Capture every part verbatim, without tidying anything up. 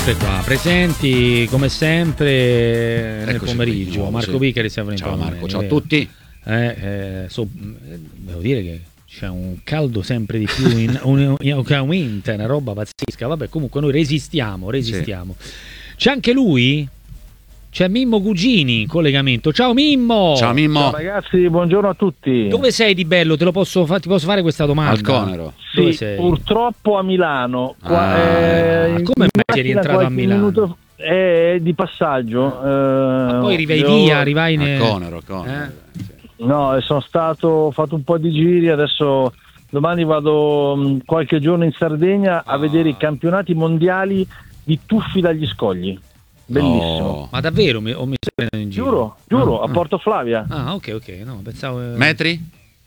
sempre qua, presenti come sempre nel Eccoci pomeriggio. qui, Marco sì. Vicari, Stefano Ciao Impalmeni, Marco, ciao a vero? tutti. Eh, eh, so, eh, devo dire che c'è un caldo sempre di più in, un, in, che aumenta, è una roba pazzesca. Vabbè, comunque noi resistiamo, resistiamo. C'è anche lui? C'è Mimmo Cugini in collegamento. Ciao Mimmo! Ciao Mimmo. Ciao ragazzi, buongiorno a tutti. Dove sei di bello? Te lo posso fa- ti posso fare questa domanda? Al Conero. Dove Sì, sei? purtroppo a Milano. Ah, Qua, eh, in come mai sei macchina rientrato a qualche Milano? minuto- eh, di passaggio. Ma eh, poi rivai io- via, arrivai Al ne... Conero, al Conero. Eh? Sì. No, sono stato, ho fatto un po' di giri, adesso domani vado mh, qualche giorno in Sardegna a Ah. vedere i campionati mondiali di tuffi dagli scogli. Bellissimo. No. Ma davvero mi, o mi stai prendendo in giro? Giuro, giuro, Ah, a Porto Flavia. Ah, ok, ok, no, pensavo... eh, Metri?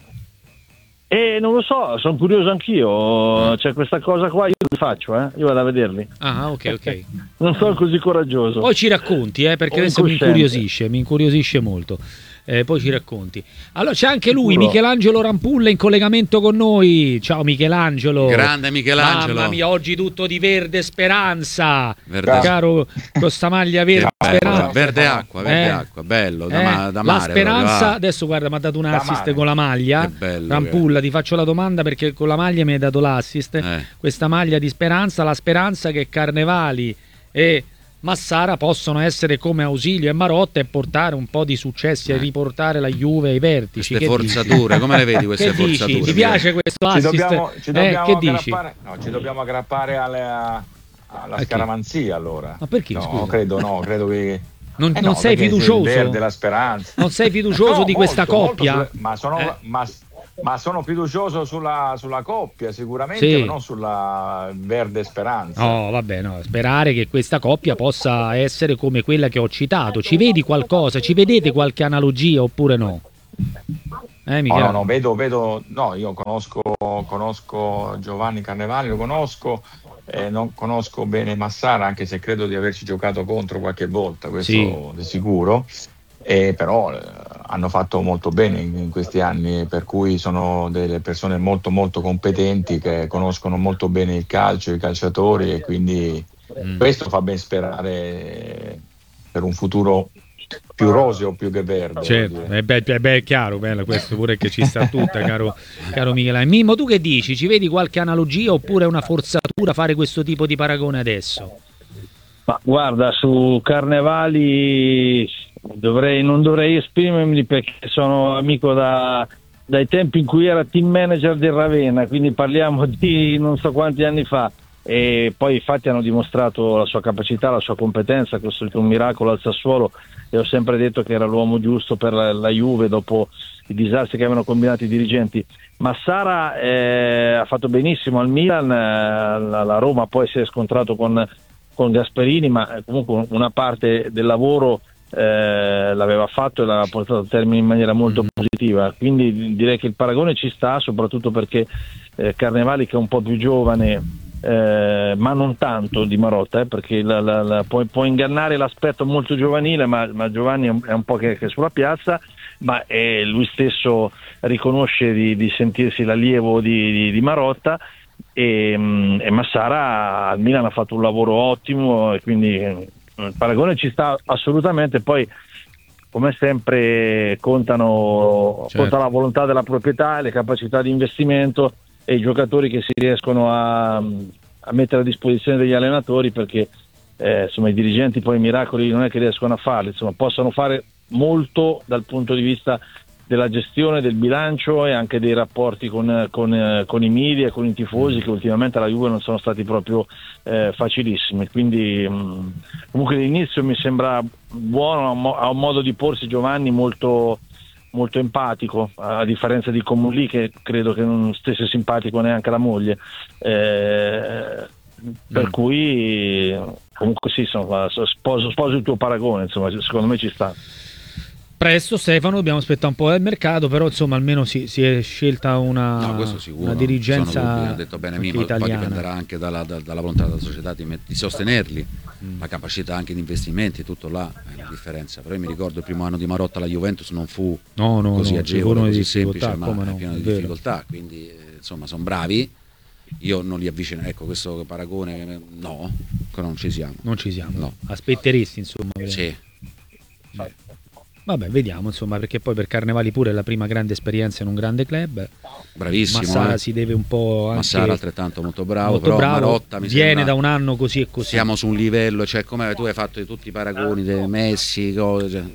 E non lo so, sono curioso anch'io. C'è questa cosa qua, io li faccio, eh? Io vado a vederli. Ah, ok, ok. Non sono così coraggioso. Poi ci racconti, eh, perché O adesso mi incosciente. incuriosisce, mi incuriosisce molto. Eh, poi ci racconti. Allora c'è anche lui, Sicuro. Michelangelo Rampulla in collegamento con noi. Ciao Michelangelo. Grande Michelangelo. Mamma mia, oggi tutto di verde speranza. Verde- Caro, con sta maglia verde Che bello, speranza. verde acqua, verde Eh. acqua, bello, da, Eh, ma- da la mare. speranza, proprio, ah. adesso guarda, mi ha dato un Da assist mare. con la maglia. Che bello Rampulla, ti faccio la domanda perché con la maglia mi hai dato l'assist. Eh. Questa maglia di speranza, la speranza che Carnevali e Massara possono essere come Ausilio e Marotta e portare un po' di successi e Eh. riportare la Juve ai vertici. Queste Che dici? forzature, come le vedi queste Che dici? forzature? Ti piace questo Ci assist? dobbiamo, ci Eh, dobbiamo che dici? aggrappare, no, ci dobbiamo aggrappare alle- a- alla A chi? scaramanzia allora. Ma perché, No, scusa? credo no, credo che Non, eh non no, sei perché fiducioso? il verde, la speranza. Non sei fiducioso No, di questa molto, molto coppia? sulle- ma, sono, Eh. ma, ma sono fiducioso sulla, sulla coppia sicuramente, Sì. ma non sulla verde speranza. No, vabbè, no, sperare che questa coppia possa essere come quella che ho citato. Ci vedi qualcosa? Ci vedete qualche analogia oppure no? Eh, No, Michele? no, no, vedo, vedo, no, io conosco, conosco Giovanni Carnevali, lo conosco, eh, non conosco bene Massara, anche se credo di averci giocato contro qualche volta, questo Sì. di sicuro, eh, però eh, hanno fatto molto bene in, in questi anni, per cui sono delle persone molto molto competenti che conoscono molto bene il calcio, i calciatori e quindi Mm. questo fa ben sperare per un futuro più roseo più che verde. Certo, voglio dire. è, beh, è, beh, è chiaro, bella, questo pure che ci sta tutta, caro, caro Michele. Mimmo, tu che dici? Ci vedi qualche analogia oppure è una forzatura fare questo tipo di paragone adesso? Ma guarda, su Carnevali dovrei, non dovrei esprimermi perché sono amico da, dai tempi in cui era team manager del Ravenna, quindi parliamo di non so quanti anni fa. E poi infatti hanno dimostrato la sua capacità, la sua competenza, ha costruito un miracolo al Sassuolo e ho sempre detto che era l'uomo giusto per la, la Juve dopo i disastri che avevano combinato i dirigenti. Massara eh, ha fatto benissimo al Milan, eh, la, la Roma poi si è scontrato con, con Gasperini, ma comunque una parte del lavoro eh, l'aveva fatto e l'ha portato a termine in maniera molto positiva, quindi direi che il paragone ci sta, soprattutto perché eh, Carnevali, che è un po' più giovane, Eh, ma non tanto di Marotta, eh, perché la, la, la, può, può ingannare l'aspetto molto giovanile, ma, ma Giovanni è un, è un po' che, che è sulla piazza, ma eh, lui stesso riconosce di, di sentirsi l'allievo di, di, di Marotta e, mh, e Massara al Milan ha fatto un lavoro ottimo e quindi eh, il paragone ci sta assolutamente. Poi come sempre contano, Certo. conta la volontà della proprietà, le capacità di investimento e i giocatori che si riescono a, a mettere a disposizione degli allenatori, perché eh, insomma i dirigenti poi i miracoli non è che riescono a farli, insomma possono fare molto dal punto di vista della gestione del bilancio e anche dei rapporti con, con, eh, con i media e con i tifosi, che ultimamente alla Juve non sono stati proprio eh, facilissimi, quindi mh, comunque l'inizio mi sembra buono, ha un mo- ha un modo di porsi Giovanni molto molto empatico, a differenza di Comulli, che credo che non stesse simpatico neanche alla moglie, eh, per Mm. cui comunque sì, insomma, sposo, sposo il tuo paragone, insomma, secondo me ci sta. Presto Stefano, dobbiamo aspettare un po' del mercato, però insomma almeno si, si è scelta una, No, questo sicuro, una sono dirigenza dubbi, ha detto bene anche Mimmo, poi italiana. dipenderà anche dalla, da- dalla volontà della società di, met- di sostenerli, Mm. la capacità anche di investimenti, tutto là è la differenza. Però io mi ricordo il primo anno di Marotta alla Juventus non fu No, no, così no, agevole, furono così di difficoltà, semplice, ma come è no, pieno è di vero. difficoltà, quindi eh, insomma sono bravi, io non li avvicino, ecco, questo paragone no, non ci siamo. Non ci siamo. No. Aspetteresti, insomma. Sì. Vabbè, vediamo, insomma, perché poi per Carnevali pure è la prima grande esperienza in un grande club. Bravissimo. Massara eh. si deve un po' anche... Massara altrettanto molto bravo, molto però bravo, Marotta mi viene sembra... da un anno così e così. Siamo su un livello, cioè come tu hai fatto tutti i paragoni dei Messi, cose, cioè,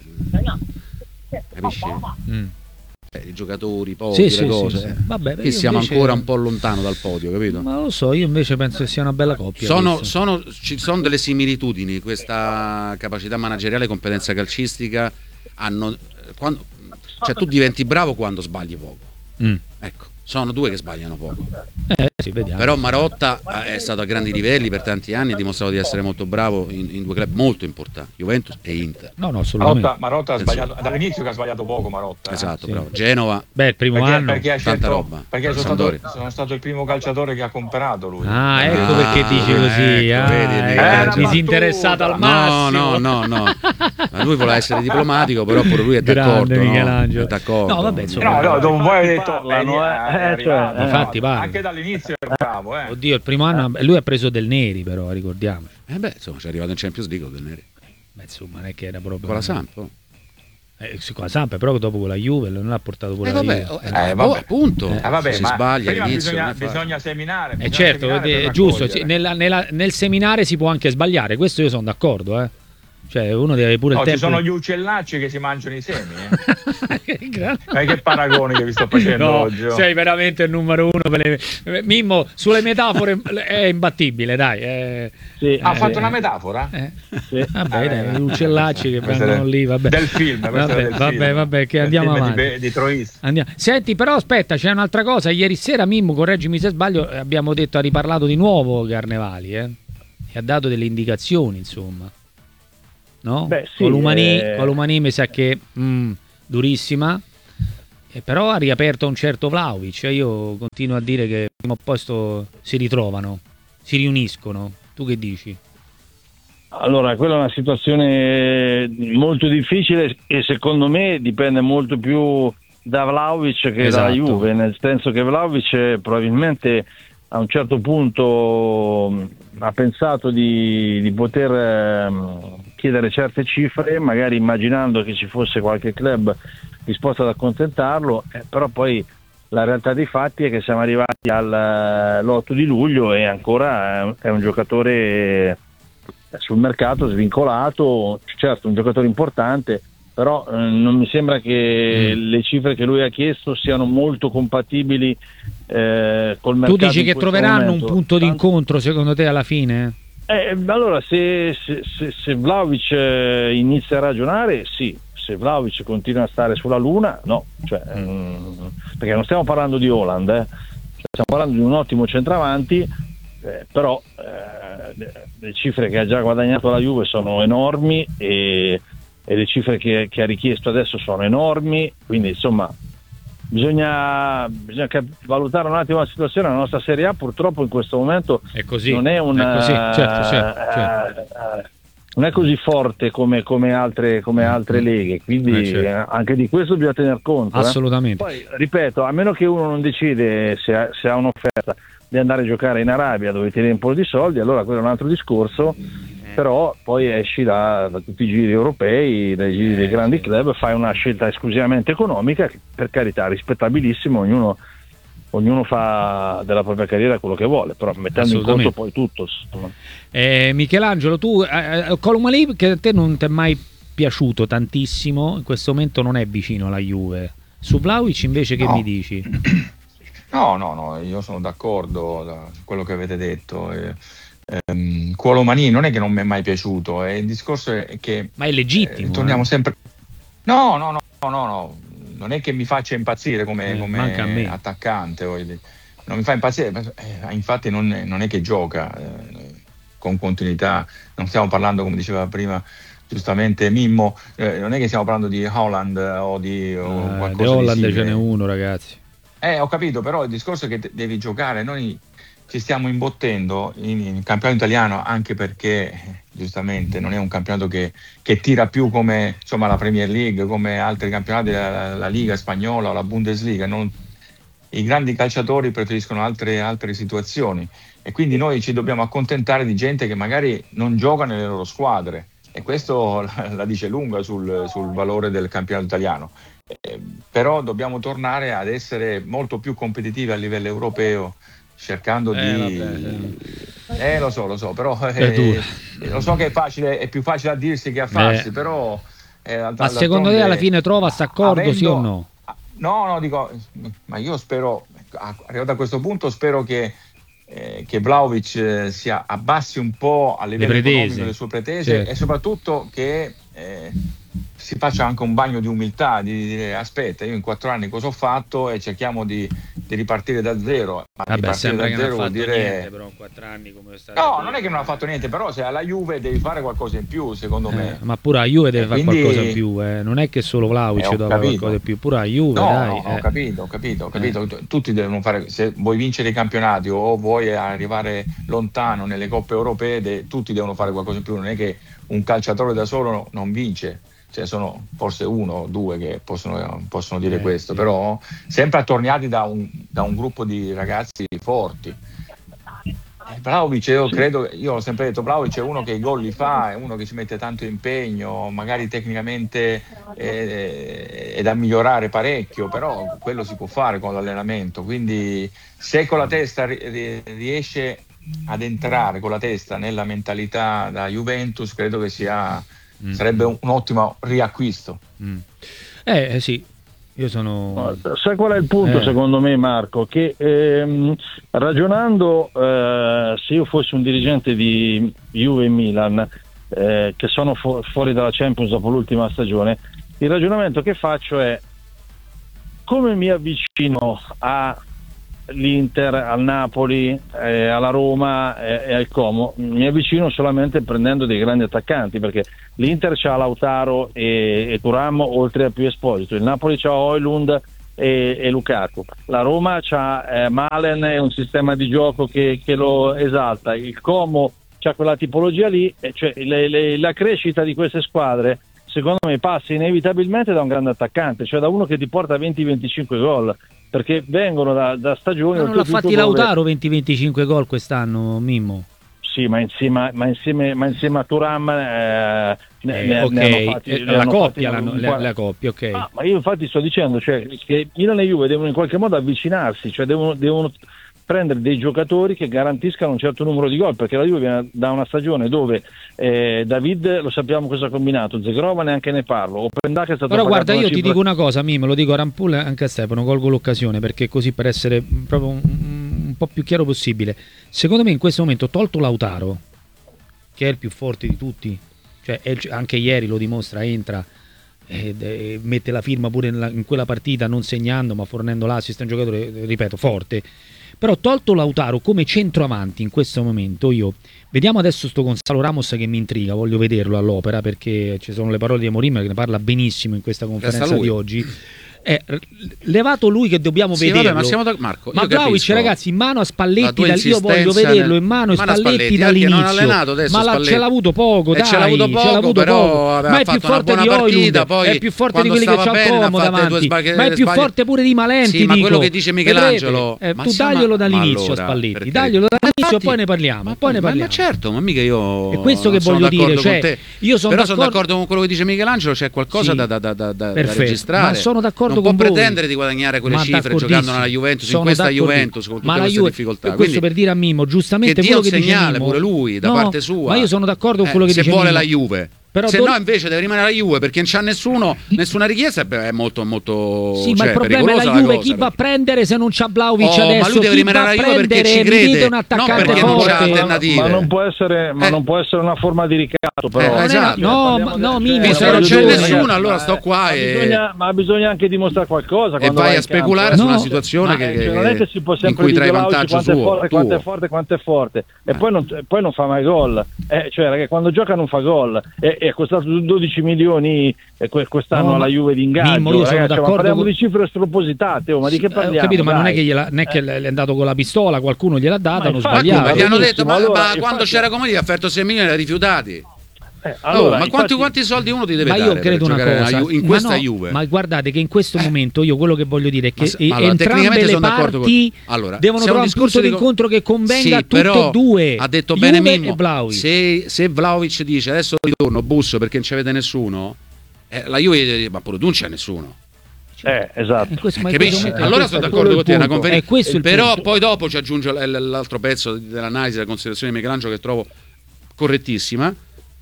capisci? Mm. Eh, i giocatori, i podi, Sì, le sì, cose. sì, sì. Vabbè, Qui io siamo invece- ancora un po' lontano dal podio, capito? Ma lo so, io invece penso che sia una bella coppia. Sono, questa. sono, ci sono delle similitudini, questa capacità manageriale e competenza calcistica hanno, quando, cioè tu diventi bravo quando sbagli poco, Mm. ecco, sono due che sbagliano poco. Eh, sì, vediamo. Però Marotta è stato a grandi livelli per tanti anni, ha dimostrato di essere molto bravo in, in due club molto importanti, Juventus e Inter. No, no, assolutamente. Marotta, Marotta ha sbagliato dall'inizio, che ha sbagliato poco Marotta. eh. Esatto, sì. bravo. Genova, Beh, il primo Perché, anno. perché ha tanta scelto, roba. perché sono Sampdoria. stato, sono stato il primo calciatore che ha comprato lui. Ah, ecco Ah, perché dici così. ecco, ah, vedi, ecco, era disinteressato al battuta. no, massimo. no, no, no. Ma lui voleva essere diplomatico, però pure lui è Grande d'accordo. No? Michelangelo. È d'accordo. No, vabbè, insomma. No, no, dopo un po' hai detto parlano, è- eh, è eh, arrivato, cioè, no, infatti parla. anche dall'inizio era bravo, eh. Oddio, il primo anno lui ha preso del Neri, però, ricordiamoci. Eh beh, insomma, ci è arrivato in Champions League del Neri. Beh, insomma, non è che era proprio Con la Samp. oh. Eh, sì, con la Samp, però dopo con la Juve non l'ha portato pure Eh la vabbè, Juve. oh, eh, Eh, oh, vabbè. appunto. Eh, Eh, vabbè, se si ma sbaglia prima all'inizio bisogna, non è facile. bisogna seminare. Eh bisogna certo, seminare eh, per giusto, raccogliere. sì, nella- nella- nel seminare si può anche sbagliare, questo io sono d'accordo, eh. Cioè, uno deve pure No, il ci tempo. sono gli uccellacci che si mangiano i semi, eh. Che grande- Ma che paragoni che vi sto facendo No, oggi, oh. sei veramente il numero uno per le... eh, Mimmo, sulle metafore è imbattibile, dai. eh. Sì, Ha Eh, fatto eh. una metafora? Eh. sì. Vabbè, Eh, dai, eh, gli uccellacci che questa vengono era- lì, vabbè. Del film, questa vabbè, era del vabbè, film. vabbè, che Del andiamo film avanti. di, Be- di Troisi. Andiamo. Senti, però aspetta, c'è un'altra cosa. Ieri sera Mimmo, correggimi se sbaglio, eh, abbiamo detto, ha riparlato di nuovo Carnevali, eh? E ha dato delle indicazioni, insomma. No? Beh, sì, Columani, eh. Columani mi sa che mm, durissima, e però ha riaperto un certo Vlahovic. E io continuo a dire che prima o poi sto- si ritrovano, si riuniscono. Tu che dici? Allora, quella è una situazione molto difficile e secondo me dipende molto più da Vlahovic che Esatto. dalla Juve, nel senso che Vlahovic probabilmente a un certo punto mh, ha pensato di, di poter ehm, chiedere certe cifre, magari immaginando che ci fosse qualche club disposto ad accontentarlo, eh, però poi la realtà dei fatti è che siamo arrivati all'otto di luglio e ancora è un, è un giocatore sul mercato svincolato, certo un giocatore importante, però eh, non mi sembra che Mm. le cifre che lui ha chiesto siano molto compatibili eh, col mercato. Tu dici in che questo troveranno momento. un punto Tanto- d'incontro secondo te alla fine? eh, allora se, se, se, se Vlahovic eh, inizia a ragionare, sì. Se Vlahovic continua a stare sulla luna, no, cioè, mm, perché non stiamo parlando di Haaland, eh. Cioè, stiamo parlando di un ottimo centravanti, eh, però eh, le, le cifre che ha già guadagnato la Juve sono enormi e, e le cifre che, che ha richiesto adesso sono enormi, quindi insomma bisogna, bisogna cap- valutare un attimo la situazione. La nostra Serie A purtroppo in questo momento È così. non è una È così, certo, certo, certo. eh, eh, non è così forte come, come altre, come altre leghe, quindi Eh, certo. eh, anche di questo bisogna tener conto. eh. Assolutamente. Poi ripeto, a meno che uno non decide se ha, se ha un'offerta di andare a giocare in Arabia dove tiene un po' di soldi, allora quello è un altro discorso, però poi esci da, da tutti i giri europei, dai giri dei grandi club, fai una scelta esclusivamente economica, che per carità rispettabilissimo, ognuno ognuno fa della propria carriera quello che vuole, però mettendo in conto Assolutamente. poi tutto. insomma. Eh, Michelangelo, tu eh, eh, Colomani, che a te non ti è mai piaciuto tantissimo, in questo momento non è vicino alla Juve. Su Vlahovic invece che No. mi dici? No, no, no, io sono d'accordo da- su quello che avete detto. Eh, ehm, Colomani non è che non mi è mai piaciuto, eh, il discorso è che Ma è legittimo. eh, torniamo eh. sempre. No, no, no, no, no, no, non è che mi faccia impazzire come, Eh, come manca a me. attaccante, voglio dire. Non mi fa impazzire, ma, eh, infatti non, è- non è che gioca eh, con continuità, non stiamo parlando, come diceva prima giustamente Mimmo, eh, non è che stiamo parlando di Haaland o di o Eh, qualcosa De Holland di ce simile. n'è uno, ragazzi. Eh, ho capito, però il discorso è che te- devi giocare. Noi ci stiamo imbottendo in, in campionato italiano anche perché, eh, giustamente, non è un campionato che, che tira più come insomma la Premier League, come altri campionati, la, la Liga spagnola o la Bundesliga. Non- i grandi calciatori preferiscono altre, altre situazioni e quindi noi ci dobbiamo accontentare di gente che magari non gioca nelle loro squadre, e questo la, la dice lunga sul, sul valore del campionato italiano. Eh, però dobbiamo tornare ad essere molto più competitivi a livello europeo, cercando eh, di vabbè, eh lo so lo so però eh, lo so che è facile, è più facile a dirsi che a farsi, eh. però eh, ma secondo te alla fine trova s'accordo, avendo, sì o no? No, no, dico, ma io spero, arrivato a questo punto, spero che eh, che Vlahovic eh, si abbassi un po' a livello economico le sue pretese, certo. E soprattutto che eh, si faccia anche un bagno di umiltà, di dire aspetta, io in quattro anni cosa ho fatto e cerchiamo di, di ripartire da zero. Ma vabbè, ripartire sembra da che zero non ha vuol fatto dire niente, però in quattro anni come sta. No, non è che non ha fatto niente, però se alla Juve devi fare qualcosa in più, secondo eh, me. Ma pure la Juve deve eh, fare quindi... qualcosa in più, eh. Non è che solo Vlahovic eh, deve fare qualcosa in più, pure la Juve, no, dai. No, eh. ho capito, ho capito, ho capito. Eh. Tutti devono fare, se vuoi vincere i campionati o vuoi arrivare lontano nelle coppe europee, de... tutti devono fare qualcosa in più, non è che un calciatore da solo non vince. Cioè sono forse uno o due che possono, possono dire eh, questo, sì. Però sempre attorniati da un, da un gruppo di ragazzi forti. Vlahovic, io credo, io ho sempre detto, Vlahovic è uno che i gol li fa, è uno che ci mette tanto impegno, magari tecnicamente è, è da migliorare parecchio, però quello si può fare con l'allenamento, quindi se con la testa riesce ad entrare con la testa nella mentalità da Juventus, credo che sia Mm. sarebbe un, un ottimo riacquisto. Mm. Eh, eh sì, io sono. Sai qual è il punto, eh. secondo me, Marco? Che ehm, ragionando, eh, se io fossi un dirigente di Juve e Milan, eh, che sono fu- fuori dalla Champions dopo l'ultima stagione, il ragionamento che faccio è: come mi avvicino a l'Inter, al Napoli, eh, alla Roma eh, e al Como? Mi avvicino solamente prendendo dei grandi attaccanti, perché l'Inter c'ha Lautaro e, e Thuram oltre a più Esposito, il Napoli c'ha Højlund e, e Lukaku, la Roma c'ha eh, Malen e un sistema di gioco che, che lo esalta, il Como c'ha quella tipologia lì, e cioè le, le, la crescita di queste squadre secondo me passa inevitabilmente da un grande attaccante, cioè da uno che ti porta venti venticinque gol, perché vengono da, da stagioni. Ma non l'ha fatti Lautaro dove... venti venticinque gol quest'anno, Mimmo? Sì, ma insieme, ma insieme, ma insieme a Thuram eh, ne, eh, okay. ne hanno fatti, eh, ne la, hanno coppia, fatti l'hanno, la, la coppia, ok. Ah, ma io infatti sto dicendo, cioè, che Milan e Juve devono in qualche modo avvicinarsi, cioè devono, devono prendere dei giocatori che garantiscano un certo numero di gol, perché la Juve viene da una stagione dove eh, David, lo sappiamo cosa ha combinato, Zegrova neanche ne parlo, Openda che è stato però guarda, io cifra... ti dico una cosa, Mimmo, lo dico a Rampul e anche a Stefano, colgo l'occasione perché così, per essere proprio un, un po' più chiaro possibile, secondo me in questo momento, tolto Lautaro, che è il più forte di tutti, cioè anche ieri lo dimostra, entra e, e mette la firma pure in, la, in quella partita, non segnando ma fornendo l'assist, è un giocatore, ripeto, forte. Però tolto Lautaro come centroavanti in questo momento, io vediamo adesso sto Gonzalo Ramos che mi intriga, voglio vederlo all'opera perché ci sono le parole di Amorim che ne parla benissimo in questa conferenza di oggi. È levato lui che dobbiamo sì, vederlo. Vabbè, ma siamo da Marco. Ma Vlahovic, ragazzi, in mano a Spalletti, da, io voglio nel... vederlo in mano a Spalletti, Spalletti dall'inizio. Non allenato adesso, ma la, ce l'ha avuto poco, dai, ce l'ha avuto poco, avuto però poco. Ma è più forte di Højlund, è più forte di quelli che c'ha il Como davanti, ma è più forte pure di Malenti. Sì, ma quello che dice Michelangelo, eh, tu daglielo dall'inizio a Spalletti, daglielo dall'inizio e poi ne parliamo, poi ne parliamo. Ma certo, ma mica io. È questo che voglio dire, cioè io sono però sono d'accordo con quello che dice Michelangelo, c'è qualcosa da registrare. Ma sono d'accordo con voi. Non può pretendere di guadagnare quelle ma cifre giocando nella Juventus, in questa Juventus con tutte ma queste Juve, difficoltà. Per questo per dire a Mimmo, giustamente che quello dia un che segnale dice Mimmo, pure lui da no, parte sua. Ma io sono d'accordo con eh, quello che se dice vuole Mimmo. la Juve. Però se do... no invece deve rimanere la Juve perché non c'ha nessuno, nessuna richiesta, è molto molto sì, cioè, ma il problema è la Juve, chi va a prendere se non c'ha Vlahovic oh, adesso? Ma lui deve rimanere la Juve perché ci crede, un attaccante non perché forte. non c'ha alternative. Ma non può essere, ma eh. non può essere una forma di ricatto, però. Eh, esatto. No, ma, no, Mimmo, se non c'è nessuno, allora sto qua ma e bisogna, ma bisogna anche dimostrare qualcosa e vai a speculare su una situazione che non è che si può sempre dire vantaggio suo, quanto è forte, quanto è forte e poi non poi non fa mai gol. Cioè, ragazzi, quando gioca non fa gol e è costato dodici milioni quest'anno no, alla Juve di ingaggio. Mimmo, io sono ragazzi, d'accordo, parliamo con... di cifre spropositate, oh, ma di che parliamo? Ho capito, dai. Ma non è che, gliela, non è che le è andato con la pistola, qualcuno gliel'ha data, non sbagliava. Ma gli hanno detto, ma, allora, ma quando c'era Comodi ha offerto sei milioni e li ha rifiutati. Eh, allora, oh, ma infatti, quanti, quanti soldi uno ti deve ma dare io credo per una giocare cosa, nella Ju- in ma questa no, Juve? ma guardate che in questo momento io quello che voglio dire è che Ma se- e- allora, entrambe tecnicamente le sono d'accordo parti con- allora, devono se è un trovare un punto discorso di di co- incontro che convenga Sì, a tutte però e due. ha detto Juve bene Mimmo, e Vlahovic. se, se Vlahovic dice adesso ritorno, busso perché non ci avete nessuno, eh, la Juve dice, ma pure tu non c'è nessuno. Eh, esatto. In questo- ma in Capisci? questo momento- Allora questo sono è d'accordo con te, è una punto. conferenza. È questo il Però punto. poi dopo ci aggiunge l- l- l'altro pezzo dell'analisi, della considerazione di Michelangelo che trovo correttissima.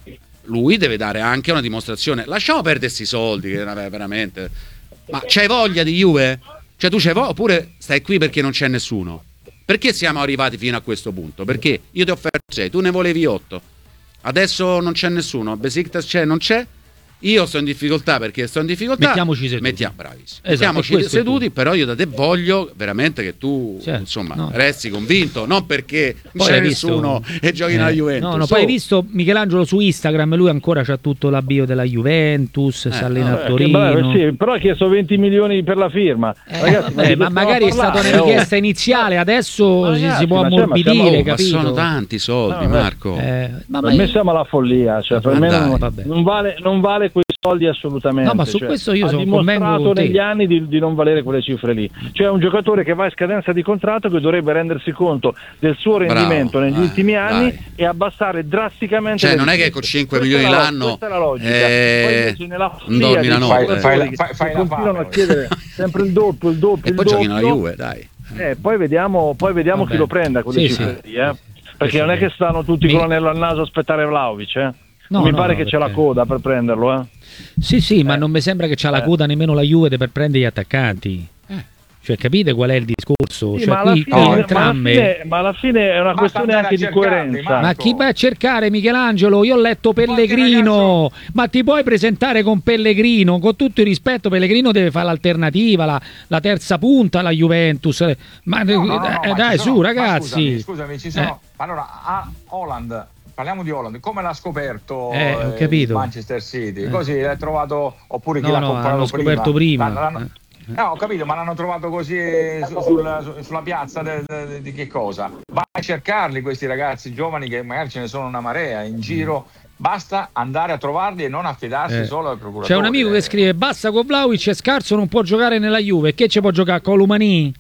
Lui deve dare anche una dimostrazione. Lasciamo perdersi i soldi, che vabbè, veramente. Ma c'hai voglia di Juve? Cioè tu c'hai voglia oppure stai qui perché non c'è nessuno? Perché siamo arrivati fino a questo punto? Perché io ti ho offerto sei, tu ne volevi otto. Adesso non c'è nessuno. Besiktas c'è, non c'è. Io sto in difficoltà perché sto in difficoltà. Mettiamoci seduti. Mettiamo, bravissimo. Esatto, Mettiamoci questo è il seduti, punto. però io da te voglio veramente che tu Certo, insomma no. resti convinto, non perché non Poi c'è hai visto- nessuno e giochi eh, nella Juventus. No, no, Su. poi hai visto Michelangelo su Instagram, lui ancora c'ha tutto l'avvio della Juventus, si allena a Eh, che Torino. bravo, sì, però ha chiesto venti milioni per la firma. Eh, Ragazzi, vabbè, di ma che magari è stiamo stata una parlando? richiesta iniziale, adesso Ma si, ragazzi, si può ma cioè, ma siamo- ammorbidire, Oh, ma capito? sono tanti soldi, No, beh. Marco. Eh, ma, Per ma- me siamo alla follia, cioè per Ma me dai, non, vabbè. non vale, non vale quei soldi assolutamente. No, ma su cioè, questo io ha sono dimostrato convengo con te. negli anni di, di non valere quelle cifre lì. Cioè un giocatore che va in scadenza di contratto che dovrebbe rendersi conto del suo Bravo, rendimento negli eh, ultimi anni dai. e abbassare drasticamente Cioè, le non è che richieste. con cinque Questa milioni è la- l'anno, questa è la logica. eh, Poi invece nella non follia dormi di la notte. giocatori Fai la- che- fai- fai che la continuano fame. a chiedere sempre il doppio, il doppio, E il poi giochi nella doppio. Juve, dai. Eh, poi vediamo, poi vediamo Vabbè. chi lo prende a quelle Sì, cifre sì. lì, eh. Perché Sì, non è sì. che stanno tutti Mi- con l'anello al naso a aspettare Vlahovic, eh. No, Mi no, pare no, che c'è la perché- coda per prenderlo, eh. Sì, sì, ma Eh. non mi sembra che c'ha la Eh. coda nemmeno la Juve per prendere gli attaccanti. Cioè, capite qual è il discorso? Sì, cioè, ma, alla qui, fine, qui ma, alla entrambe... fine, ma alla fine è una Basta questione andare anche a di cercarli, coerenza. Marco. Ma chi va a cercare Michelangelo? Io ho letto Pellegrino, ma ti puoi presentare con Pellegrino? Con tutto il rispetto, Pellegrino deve fare l'alternativa, la, la terza punta alla Juventus. Ma, No, no, no, eh, ma dai, ci su sono- ma ragazzi. Scusami, scusami, ci sono. Allora, a Holland, parliamo di Holland, come l'ha scoperto Eh, ho eh, capito. il Manchester City? Eh. Così l'ha trovato, oppure chi No, l'ha no, comprato hanno prima? scoperto prima. L'hanno- l'hanno- Eh. Eh, ho capito, ma l'hanno trovato così su- sul- su- sulla piazza de- de- di che cosa? Vai a cercarli questi ragazzi giovani che magari ce ne sono una marea in giro. Basta andare a trovarli e non affidarsi Eh. solo al procuratore. C'è un amico che scrive: basta con Vlahovic, è scarso, non può giocare nella Juve. Che ci può giocare con Columani?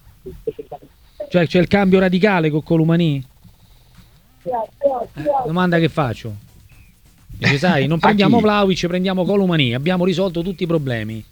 Cioè c'è il cambio radicale con Columani? Eh, domanda che faccio. Dice, sai, non prendiamo chi? Vlahovic, prendiamo Columani, abbiamo risolto tutti i problemi.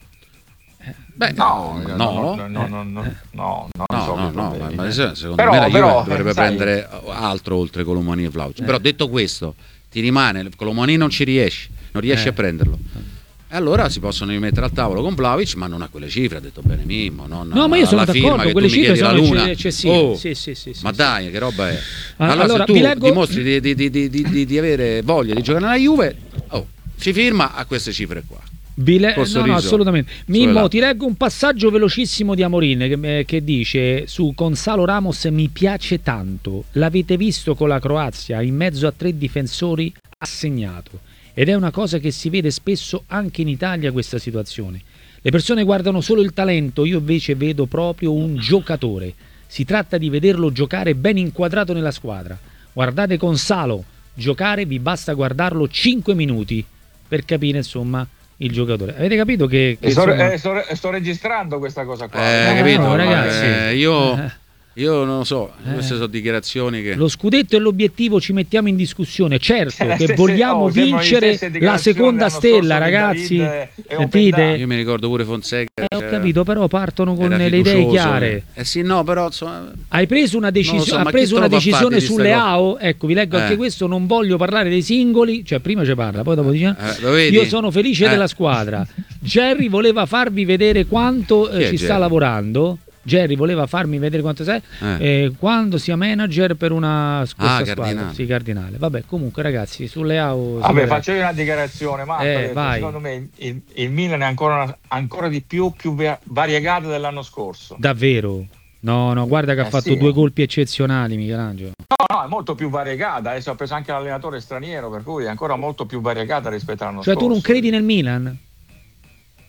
Beh, No, no, no, no, no, no, no, no, no, non No, risolve no, i no, problemi. ma, ma se- secondo Però- me la Juve però, dovrebbe sai- prendere altro oltre Colomani e Vlahovic. Però detto questo, ti rimane, Colomani non ci riesci, non riesci Eh. a prenderlo. E allora si possono rimettere al tavolo con Vlahovic, ma non a quelle cifre, ha detto bene Mimmo. Non No, ma io sono alla firma d'accordo, che quelle tu mi cifre chiedi la sono luna. eccessive. Oh, Sì, sì, sì, sì, ma sì. dai, che roba è? Ah, Allora, allora, se tu vi leggo- dimostri di, di- di- di- di- di avere voglia di giocare nella Juve, oh, si firma a queste cifre qua. Vi le- Col no, sorriso no, assolutamente. sulle Mimmo, labbra. ti leggo un passaggio velocissimo di Amorin che, che dice su Gonzalo Ramos: mi piace tanto. L'avete visto con la Croazia in mezzo a tre difensori, ha segnato. Ed è una cosa che si vede spesso anche in Italia, questa situazione. Le persone guardano solo il talento, io invece vedo proprio un giocatore. Si tratta di vederlo giocare ben inquadrato nella squadra. Guardate Gonzalo giocare, vi basta guardarlo cinque minuti per capire insomma il giocatore. Avete capito che, che E sto, insomma- eh, sto, sto registrando questa cosa qua. Eh, Eh, capito? no, Ma, ragazzi. eh, io, Eh. io non lo so, Eh. queste sono dichiarazioni che... Lo scudetto e l'obiettivo ci mettiamo in discussione. Certo Le che stesse- vogliamo oh, sembrano le vincere stesse la dichiarazioni seconda dell'anno stella, scorso di ragazzi. David e Sentite? Io mi ricordo pure Fonseca. Eh, ho cioè, capito, però partono con era le idee fiducioso, chiare. Eh sì, no, però insomma... Hai preso una, decisi- Non lo so, ha ma preso chi te una lo fa decisione fare di sta sulle cosa? A O? Ecco, vi leggo anche Eh. questo. Non voglio parlare dei singoli, cioè prima ci parla, poi dopo dice: Eh, lo vedi? io sono felice Eh. della squadra. Jerry voleva farvi vedere quanto eh, Chi è ci sta Jerry? lavorando. Jerry voleva farmi vedere quanto sei Eh. eh, quando sia manager per una questa Ah, squadra. Cardinale. Sì, Cardinale. Vabbè, comunque ragazzi, sulle A O Vabbè, sì, faccio io una dichiarazione, Marco. Eh, ho detto, vai. secondo me il, il Milan è ancora, ancora di più, più va- variegata dell'anno scorso. davvero. No, no, guarda che ha Eh, fatto sì. due colpi eccezionali Michelangelo. No, no, è molto più variegata. Adesso ha preso anche l'allenatore straniero, per cui è ancora molto più variegata rispetto all'anno Cioè scorso. tu non credi nel Milan?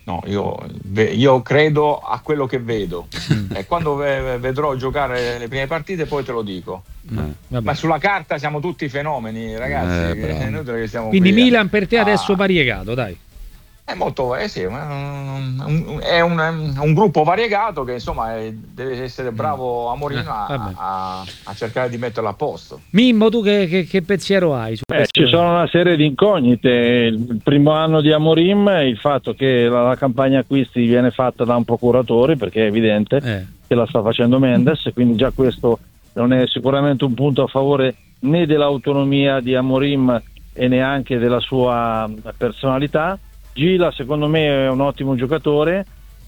No, io, io credo a quello che vedo e quando ve, vedrò giocare le prime partite poi te lo dico. Eh, Ma sulla carta siamo tutti fenomeni, ragazzi. Eh, è inutile che stiamo Quindi qui, Milan per te adesso ah, variegato, dai. È molto, eh sì, un, un, è un, un gruppo variegato che insomma è, deve essere bravo Amorim Eh, a, vabbè. a, a cercare di metterlo a posto. Mimmo, tu che, che, che pensiero hai su Eh, questo? ci sono una serie di incognite. Il primo anno di Amorim, il fatto che la, la campagna acquisti viene fatta da un procuratore, perché è evidente Eh. che la sta facendo Mendes, quindi già questo non è sicuramente un punto a favore né dell'autonomia di Amorim e neanche della sua personalità. Gila secondo me è un ottimo giocatore,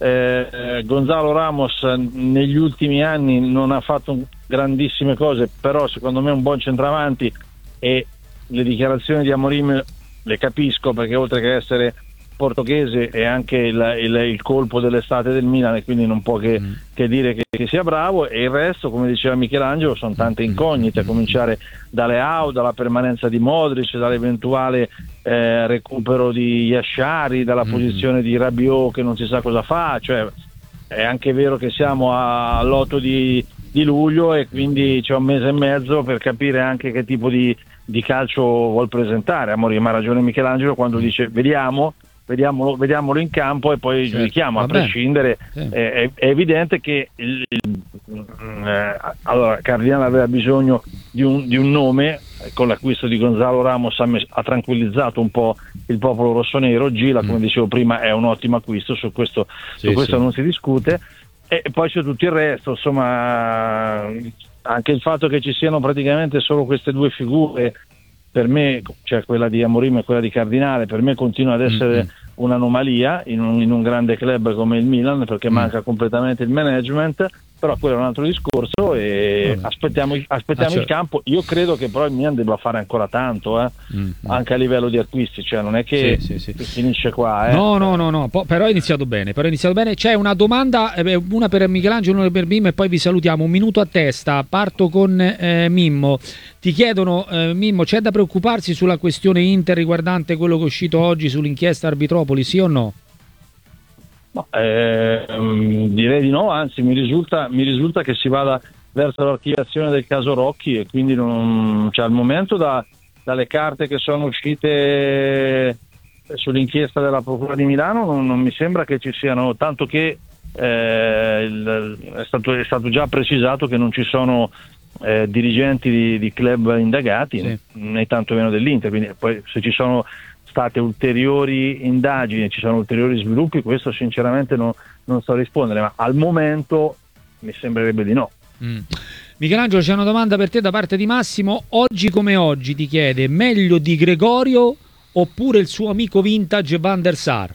eh, Gonzalo Ramos negli ultimi anni non ha fatto grandissime cose, però secondo me è un buon centravanti e le dichiarazioni di Amorim le capisco, perché oltre che essere portoghese è anche il, il, il colpo dell'estate del Milan e quindi non può che, mm. che dire che, che sia bravo, e il resto, come diceva Michelangelo, sono tante incognite, a cominciare dalle out, dalla permanenza di Modric, dall'eventuale eh, recupero di Yashari, dalla mm. posizione di Rabiot che non si sa cosa fa. Cioè è anche vero che siamo all'otto di, di luglio e quindi c'è un mese e mezzo per capire anche che tipo di, di calcio vuol presentare. Amorim ha ragione Michelangelo quando dice vediamo Vediamolo, vediamolo in campo e poi certo, giudichiamo, a prescindere. Sì. È, è, è evidente che il, il, eh, allora Cardinale aveva bisogno di un, di un nome, con l'acquisto di Gonzalo Ramos ha, mes- ha tranquillizzato un po' il popolo rossonero. Gila, mm. come dicevo prima, è un ottimo acquisto, su questo, sì, su questo sì. non si discute, e poi c'è tutto il resto, insomma anche il fatto che ci siano praticamente solo queste due figure, per me, cioè quella di Amorim e quella di Cardinale, per me continua ad essere mm-hmm. un'anomalia in un, in un grande club come il Milan, perché mm. manca completamente il management, però quello è un altro discorso e Vabbè. aspettiamo, aspettiamo ah, cioè. il campo. Io credo che però il Milan debba fare ancora tanto, eh? mm-hmm. anche a livello di acquisti, cioè non è che, sì, sì, sì. finisce qua. Eh? No, no, no, no, po- però è iniziato bene, però è iniziato bene. C'è una domanda, eh, una per Michelangelo, una per Mimmo e poi vi salutiamo. Un minuto a testa, parto con eh, Mimmo. Ti chiedono, eh, Mimmo, c'è da preoccuparsi sulla questione Inter riguardante quello che è uscito oggi sull'inchiesta Arbitropoli, sì o no? No, eh, direi di no, anzi mi risulta, mi risulta che si vada verso l'archiviazione del caso Rocchi, e quindi non, cioè, al momento da, dalle carte che sono uscite sull'inchiesta della Procura di Milano non, non mi sembra che ci siano, tanto che eh, il, è, stato, è stato già precisato che non ci sono eh, dirigenti di, di club indagati, sì. né tantomeno dell'Inter, quindi poi se ci sono state ulteriori indagini, ci sono ulteriori sviluppi, questo sinceramente no, non so rispondere, ma al momento mi sembrerebbe di no. Mm. Michelangelo, c'è una domanda per te da parte di Massimo. Oggi come oggi ti chiede: meglio di Gregorio oppure il suo amico vintage Van der Sar?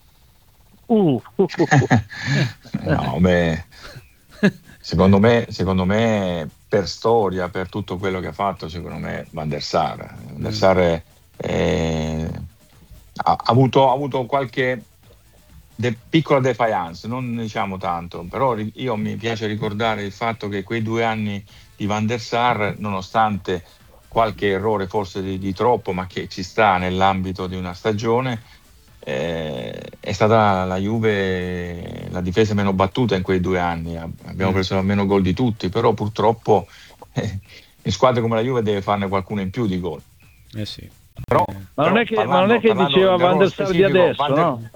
Uh, uh, uh, uh. No, beh, secondo me, secondo me per storia, per tutto quello che ha fatto, secondo me Van der Sar. Van der Sar è Eh, ha, ha, avuto, ha avuto qualche de, piccola defiance, non diciamo tanto, però io mi piace ricordare il fatto che quei due anni di Van der Sar, nonostante qualche errore forse di, di troppo, ma che ci sta nell'ambito di una stagione, eh, è stata la Juve la difesa meno battuta in quei due anni, abbiamo mm. preso meno gol di tutti, però purtroppo eh, in squadre come la Juve deve farne qualcuno in più di gol. Eh sì. Però, ma, non però, è che, parlando, ma non è che diceva Van der Sar di adesso, Van der... no?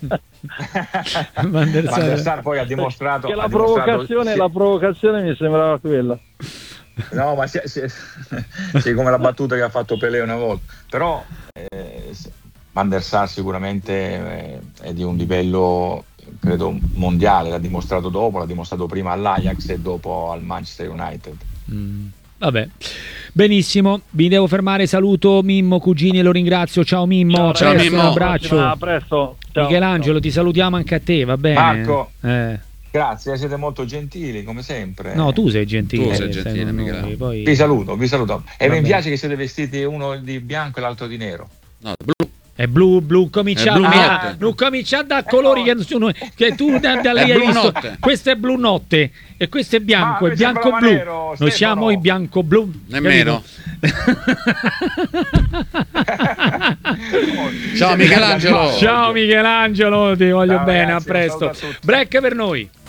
Van der Sar... Van der Sar poi ha dimostrato che la ha provocazione, dimostrato... la provocazione mi sembrava quella. No, ma sì, sì, sì, come la battuta che ha fatto Pelé una volta. Però eh, Van der Sar sicuramente eh, è di un livello, credo, mondiale. L'ha dimostrato dopo, l'ha dimostrato prima all'Ajax e dopo al Manchester United. Mm. Vabbè, benissimo, mi devo fermare, saluto Mimmo Cugini e lo ringrazio. Ciao Mimmo, ciao, presto, Mimmo. Un abbraccio. A presto. Ciao. Michelangelo, ti salutiamo anche a te, va bene? Marco, eh. grazie, siete molto gentili come sempre. No, tu sei gentile. Tu sei gentile, noi, poi... Vi saluto, vi saluto. E va mi bene. Piace che siete vestiti uno di bianco e l'altro di nero. No, blu. È blu, blu, comincia blu a non comincia a dare colori che, che tu da, da lì hai visto. Notte. Questo è blu notte e questo è bianco, ah, è bianco blu. Nero, noi siamo i bianco blu. Nemmeno. Ciao Michelangelo. Ciao Michelangelo, ti voglio Ciao, bene, ragazzi, a presto. un saluto a tutti. Break per noi.